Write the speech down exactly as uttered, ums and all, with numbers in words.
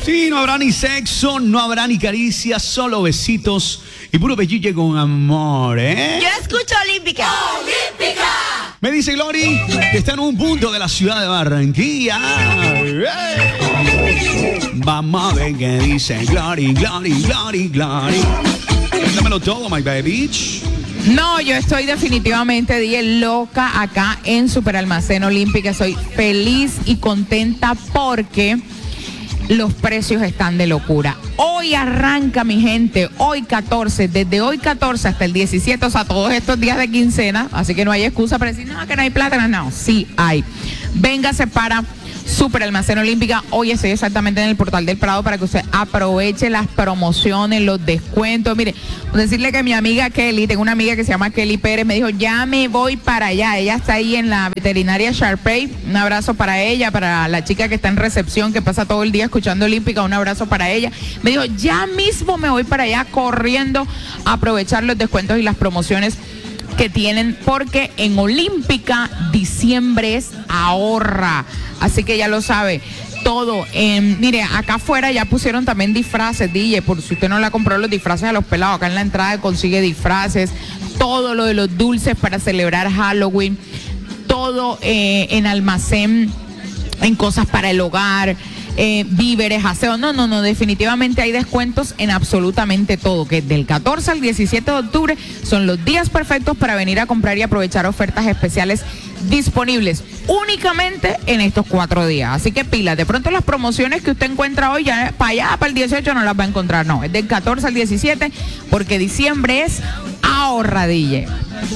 Sí, no habrá ni sexo, no habrá ni caricias, solo besitos y puro pechille con amor, ¿eh? Yo escucho Olímpica. ¡Olímpica! Me dice Glory que está en un punto de la ciudad de Barranquilla. Vamos a ver qué dice Glory, Glory, Glory, Glory. Cuéntamelo todo, my baby. No, yo estoy definitivamente, dije, loca acá en Superalmacén Olímpica. Soy feliz y contenta porque los precios están de locura. Hoy arranca, mi gente, hoy catorce, desde hoy catorce hasta el diecisiete, o sea, todos estos días de quincena, así que no hay excusa para decir, no, que no hay plata, no, sí hay. Véngase para Superalmacén Olímpica. Hoy estoy exactamente en el Portal del Prado para que usted aproveche las promociones, los descuentos. Mire, decirle que mi amiga Kelly, tengo una amiga que se llama Kelly Pérez, me dijo, ya me voy para allá. Ella está ahí en la veterinaria Sharpay. Un abrazo para ella, para la chica que está en recepción, que pasa todo el día escuchando Olímpica. Un abrazo para ella. Me dijo, ya mismo me voy para allá corriendo a aprovechar los descuentos y las promociones que tienen, porque en Olímpica diciembre es ahorra, así que ya lo sabe todo. Eh, mire, acá afuera ya pusieron también disfraces, D J, por si usted no la compró los disfraces a los pelados, acá en la entrada consigue disfraces, todo lo de los dulces para celebrar Halloween, todo eh, en almacén, en cosas para el hogar, Eh, víveres, aseo, no, no, no, definitivamente hay descuentos en absolutamente todo, que del catorce al diecisiete de octubre son los días perfectos para venir a comprar y aprovechar ofertas especiales disponibles únicamente en estos cuatro días, así que pilas, de pronto las promociones que usted encuentra hoy, ya para allá, para el dieciocho no las va a encontrar, no, es del catorce al diecisiete, porque diciembre es ahorradille.